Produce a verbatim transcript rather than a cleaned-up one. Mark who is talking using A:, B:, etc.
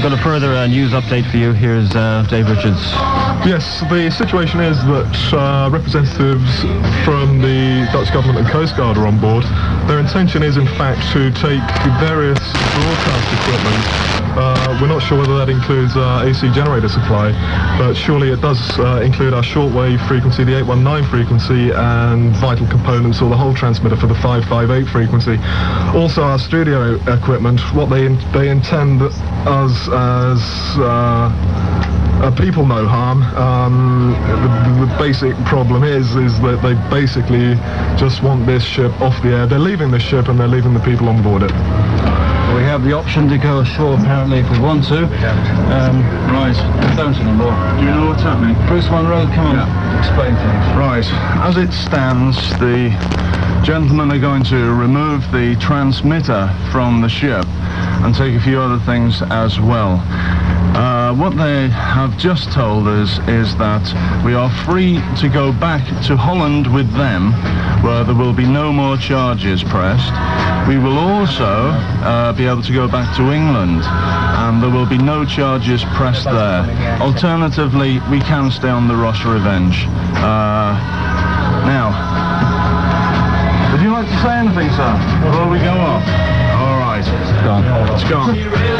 A: got a further uh, news update for you. Here's uh, Dave Richards.
B: Yes, the situation is that uh, representatives from the Dutch government and Coast Guard are on board. Their intention is, in fact, to take various broadcast equipment. Uh, we're not sure whether that includes uh, A C generator supply, but surely it does uh, include our shortwave frequency, the eight one nine frequency, and vital components, or the whole transmitter for the five five eight frequency. Also our studio equipment. What they in they intend us as uh, uh, people no harm. Um, the, the basic problem is is that they basically just want this ship off the air. They're leaving the ship and they're leaving the people on board it.
C: We have the option to go ashore apparently if we want to. Um, right, don't anymore.
D: Do you know what's happening?
C: Bruce Monroe, come on,
D: Yeah.
C: explain things.
D: Right, as it stands, the gentlemen are going to remove the transmitter from the ship and take a few other things as well. Uh, what they have just told us is that we are free to go back to Holland with them, where there will be no more charges pressed. We will also uh, be able to go back to England, and there will be no charges pressed there. Alternatively, we can stay on the Ross Revenge. Uh, now, would you like to say anything, sir, before we go off? All right, it's gone. It's gone.